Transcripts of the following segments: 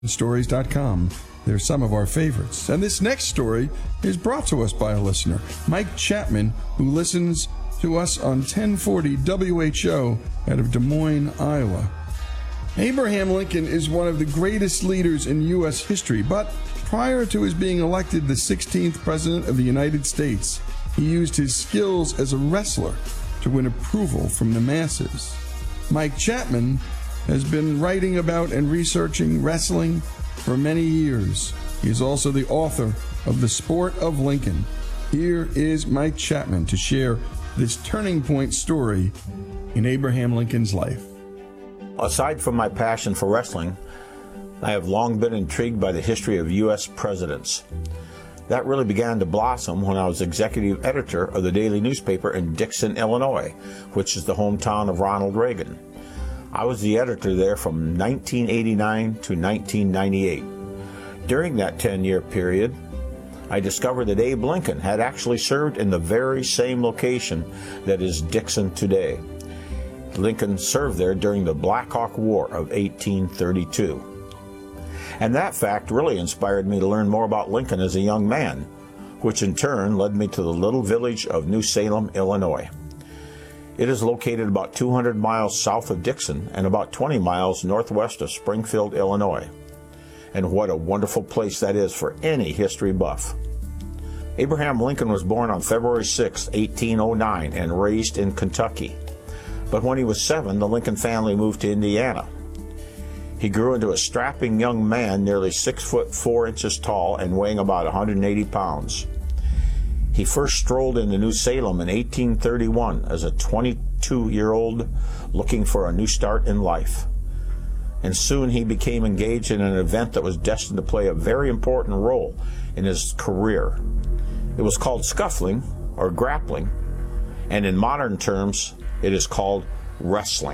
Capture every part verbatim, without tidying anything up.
stories dot com. They're some of our favorites. And this next story is brought to us by a listener, Mike Chapman, who listens to us on ten forty W H O out of Des Moines, Iowa. Abraham Lincoln is one of the greatest leaders in U S history, but prior to his being elected the sixteenth President of the United States, he used his skills as a wrestler to win approval from the masses. Mike Chapman has been writing about and researching wrestling for many years. He is also the author of The Sport of Lincoln. Here is Mike Chapman to share this turning point story in Abraham Lincoln's life. Aside from my passion for wrestling, I have long been intrigued by the history of U S presidents. That really began to blossom when I was executive editor of the daily newspaper in Dixon, Illinois, which is the hometown of Ronald Reagan. I was the editor there from nineteen eighty-nine to nineteen ninety-eight. During that ten-year period, I discovered that Abe Lincoln had actually served in the very same location that is Dixon today. Lincoln served there during the Black Hawk War of eighteen thirty-two. And that fact really inspired me to learn more about Lincoln as a young man, which in turn led me to the little village of New Salem, Illinois. It is located about two hundred miles south of Dixon and about twenty miles northwest of Springfield, Illinois. And what a wonderful place that is for any history buff. Abraham Lincoln was born on February sixth, eighteen oh nine, and raised in Kentucky. But when he was seven, the Lincoln family moved to Indiana. He grew into a strapping young man, nearly six foot four inches tall and weighing about one hundred eighty pounds. He first strolled into New Salem in eighteen thirty-one as a twenty-two-year-old looking for a new start in life. And soon he became engaged in an event that was destined to play a very important role in his career. It was called scuffling, or grappling, and in modern terms, it is called wrestling.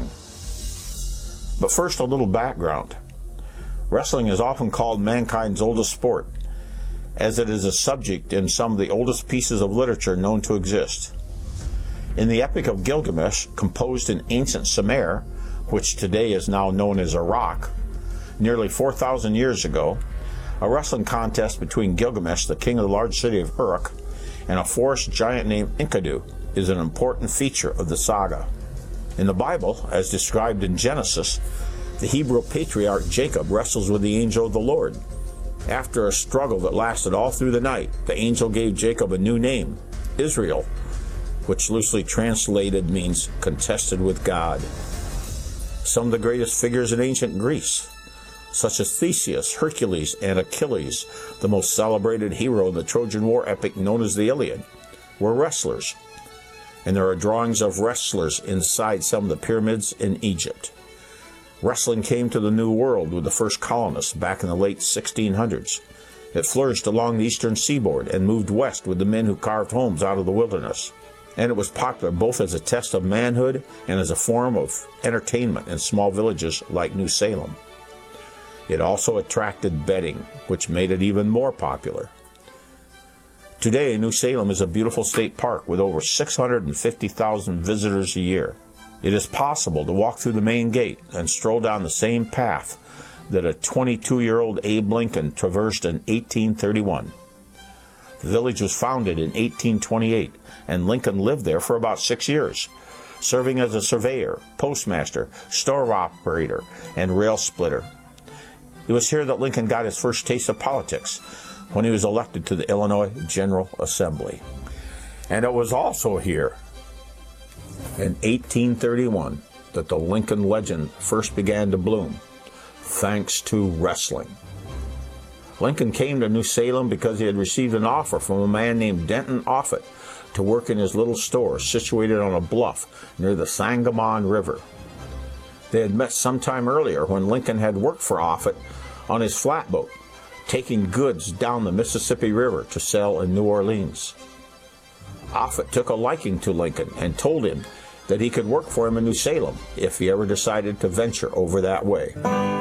But first, a little background. Wrestling is often called mankind's oldest sport, as it is a subject in some of the oldest pieces of literature known to exist. In the Epic of Gilgamesh, composed in ancient Sumer, which today is now known as Iraq, nearly four thousand years ago, a wrestling contest between Gilgamesh, the king of the large city of Uruk, and a forest giant named Enkidu is an important feature of the saga. In the Bible, as described in Genesis, the Hebrew patriarch Jacob wrestles with the angel of the Lord. After a struggle that lasted all through the night, the angel gave Jacob a new name, Israel, which loosely translated means contested with God. Some of the greatest figures in ancient Greece, such as Theseus, Hercules, and Achilles, the most celebrated hero in the Trojan War epic known as the Iliad, were wrestlers. And there are drawings of wrestlers inside some of the pyramids in Egypt. Wrestling came to the New World with the first colonists back in the late sixteen hundreds. It flourished along the eastern seaboard and moved west with the men who carved homes out of the wilderness. And it was popular both as a test of manhood and as a form of entertainment in small villages like New Salem. It also attracted betting, which made it even more popular. Today, New Salem is a beautiful state park with over six hundred fifty thousand visitors a year. It is possible to walk through the main gate and stroll down the same path that a twenty-two-year-old Abe Lincoln traversed in eighteen thirty-one. The village was founded in eighteen twenty-eight, and Lincoln lived there for about six years, serving as a surveyor, postmaster, store operator, and rail splitter. It was here that Lincoln got his first taste of politics when he was elected to the Illinois General Assembly. And it was also here in eighteen thirty-one that the Lincoln legend first began to bloom, thanks to wrestling. Lincoln came to New Salem because he had received an offer from a man named Denton Offutt to work in his little store situated on a bluff near the Sangamon River. They had met sometime earlier when Lincoln had worked for Offutt on his flatboat, taking goods down the Mississippi River to sell in New Orleans. Offutt took a liking to Lincoln and told him that he could work for him in New Salem if he ever decided to venture over that way.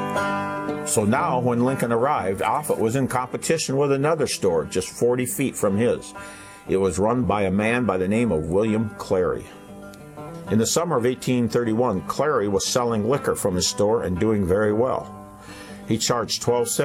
So now, when Lincoln arrived, Offutt was in competition with another store just forty feet from his. It was run by a man by the name of William Clary. In the summer of eighteen thirty-one, Clary was selling liquor from his store and doing very well. He charged twelve cents.